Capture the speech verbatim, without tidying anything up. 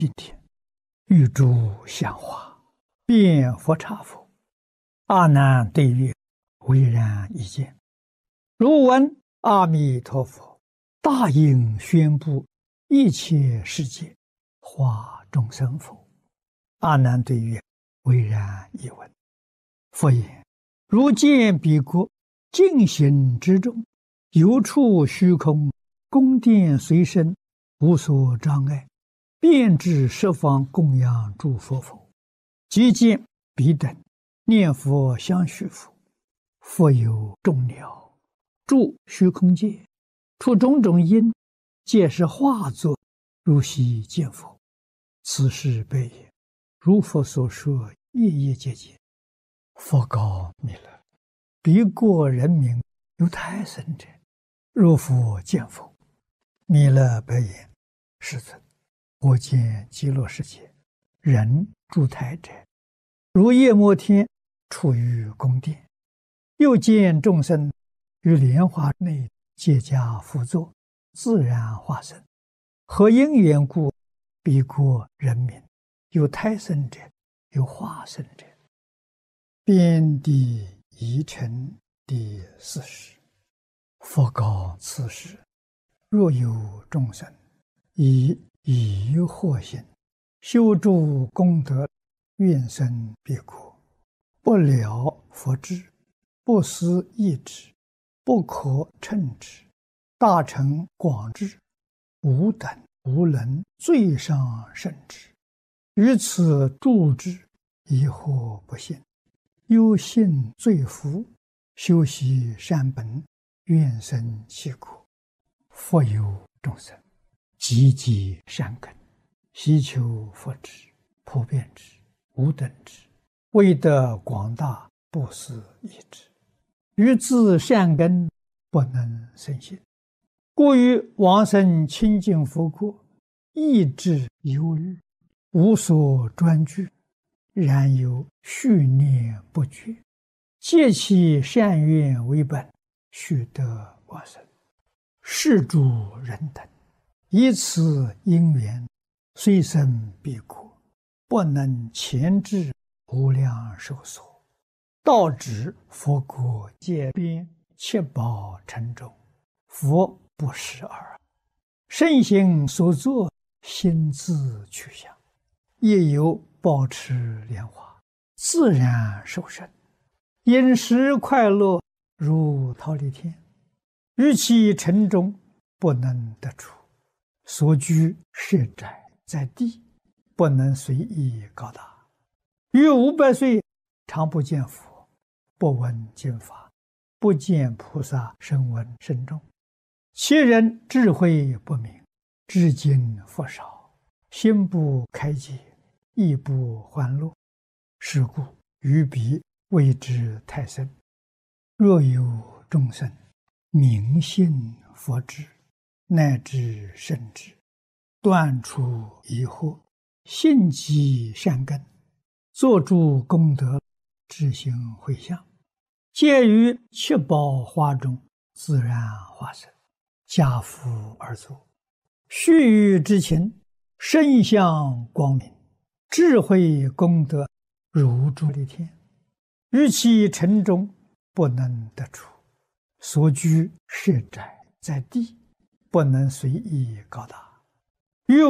今天玉珠香花，遍佛刹佛。阿难对曰：唯然一见。如闻阿弥陀佛大应宣布一切世界化众生否？阿难对曰：唯然一闻。佛言：如见彼国净行之中，有处虚空，宫殿随身，无所障碍，遍至十方供养诸佛否？即见彼等念佛相续佛，佛有众鸟住虚空界，出种种因，皆是化作，如悉见佛。此事悲也。如佛所说，夜夜皆见。佛告弥勒：彼国人民有胎生者，若复见否？弥勒白言：世尊，我见极乐世界人住胎者，如夜摩天处于宫殿，又见众生于莲花内结跏趺坐，自然化身。何因缘故？彼国人民有胎生者，有化身者。遍地疑尘第四十。佛告此时：若有众生以疑惑心修诸功德，愿生彼国，不了佛智，不思议之，不可称之，大乘广智，无等无能最上甚至，于此住之，疑惑不信，忧信罪福，修习善本，愿生其国。佛有众生积积善根，希求佛智，普遍之，无等之，为得广大，不思议之，于自善根不能生信，故于往生清净佛国，意志忧虑，无所专具，然有续念不绝，借其善愿为本，须得往生。是诸人等以此因缘，虽生彼国，不能前至无量寿所，到指佛国界边，七宝城中，佛不识耳。身行所作，心自去向，亦有保持莲花，自然受生，饮食快乐，如忉利天。于其城中不能得出，所居设宅在地，不能随意高大。于五百岁常不见佛，不闻经法，不见菩萨声闻甚众。其人智慧不明，知经佛少，心不开解，意不欢乐，是故于彼谓之胎生。若有众生明信佛智，乃至圣智，断除疑惑，信积善根，作诸功德，知行回向，皆于七宝花中自然化身，家父而坐，须臾之情，身相光明，智慧功德如诸利天。于其城中不能得出，所居设宅在地，不能随意高大。